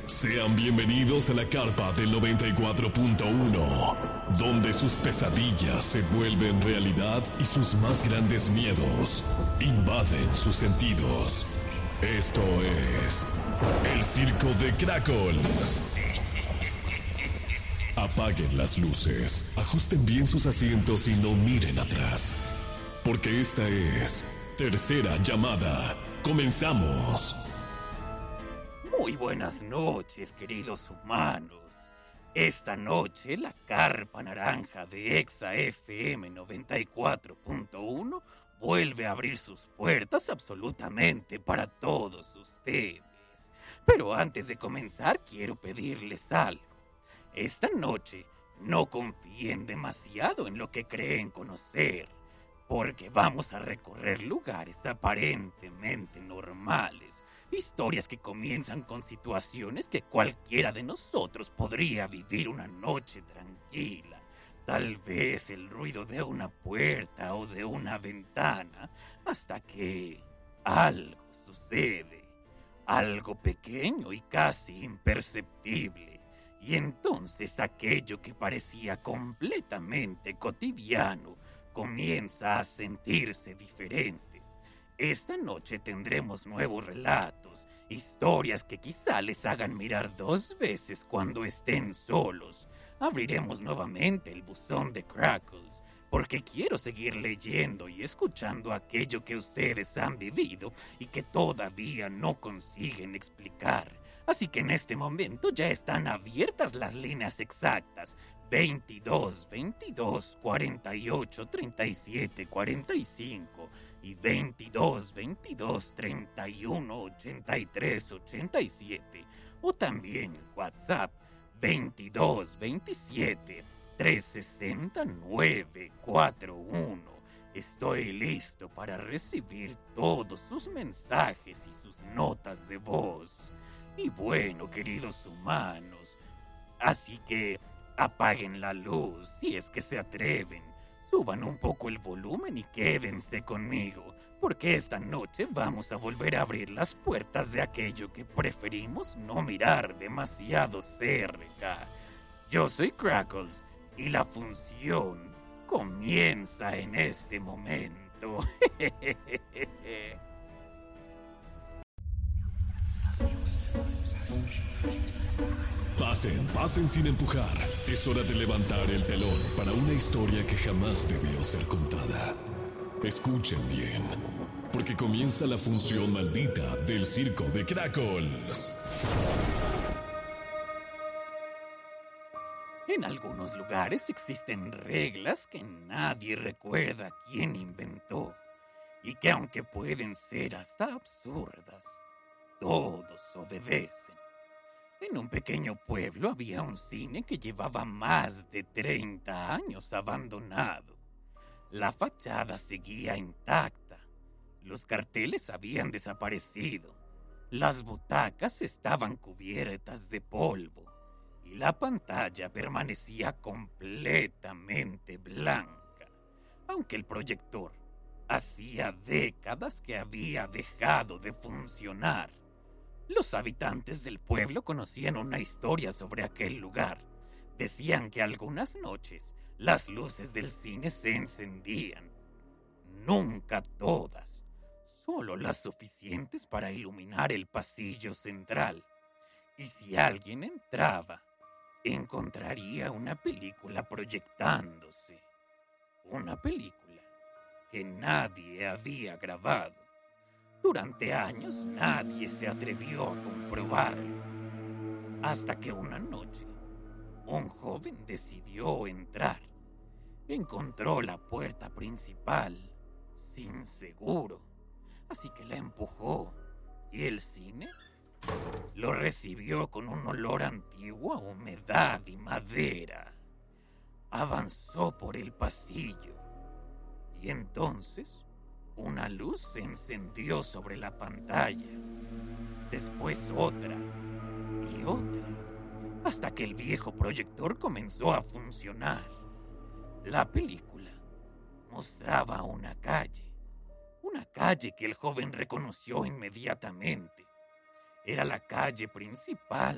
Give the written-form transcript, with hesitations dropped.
Sean bienvenidos a la carpa del 94.1, donde sus pesadillas se vuelven realidad y sus más grandes miedos invaden sus sentidos. Esto es el Circo de Crackles. Apaguen las luces, ajusten bien sus asientos y no miren atrás, porque esta es Tercera Llamada. ¡Comenzamos! Muy buenas noches, queridos humanos. Esta noche la carpa naranja de Exa FM 94.1 vuelve a abrir sus puertas absolutamente para todos ustedes. Pero antes de comenzar quiero pedirles algo. Esta noche no confíen demasiado en lo que creen conocer, porque vamos a recorrer lugares aparentemente normales. Historias que comienzan con situaciones que cualquiera de nosotros podría vivir una noche tranquila. Tal vez el ruido de una puerta o de una ventana, hasta que algo sucede. Algo pequeño y casi imperceptible. Y entonces aquello que parecía completamente cotidiano comienza a sentirse diferente. Esta noche tendremos nuevos relatos, historias que quizá les hagan mirar dos veces cuando estén solos. Abriremos nuevamente el buzón de Crackles, porque quiero seguir leyendo y escuchando aquello que ustedes han vivido y que todavía no consiguen explicar. Así que en este momento ya están abiertas las líneas exactas. 22 22 48 37 45 y 22 22 31 83 87, o también WhatsApp 22 27 360 941. Estoy listo para recibir todos sus mensajes y sus notas de voz. Y bueno, queridos humanos, así que apaguen la luz si es que se atreven. Suban un poco el volumen y quédense conmigo, porque esta noche vamos a volver a abrir las puertas de aquello que preferimos no mirar demasiado cerca. Yo soy Crackles y la función comienza en este momento. Pasen sin empujar. Es hora de levantar el telón para una historia que jamás debió ser contada. Escuchen bien, porque comienza la función maldita del Circo de Crackles. En algunos lugares existen reglas que nadie recuerda quién inventó, y que aunque pueden ser hasta absurdas, todos obedecen. En un pequeño pueblo había un cine que llevaba más de 30 años abandonado. La fachada seguía intacta. Los carteles habían desaparecido. Las butacas estaban cubiertas de polvo. Y la pantalla permanecía completamente blanca. Aunque el proyector hacía décadas que había dejado de funcionar. Los habitantes del pueblo conocían una historia sobre aquel lugar. Decían que algunas noches las luces del cine se encendían. Nunca todas, solo las suficientes para iluminar el pasillo central. Y si alguien entraba, encontraría una película proyectándose. Una película que nadie había grabado. Durante años nadie se atrevió a comprobarlo, hasta que una noche un joven decidió entrar. Encontró la puerta principal sin seguro, así que la empujó y el cine lo recibió con un olor antiguo a humedad y madera. Avanzó por el pasillo y entonces una luz se encendió sobre la pantalla, después otra y otra, hasta que el viejo proyector comenzó a funcionar. La película mostraba una calle que el joven reconoció inmediatamente. Era la calle principal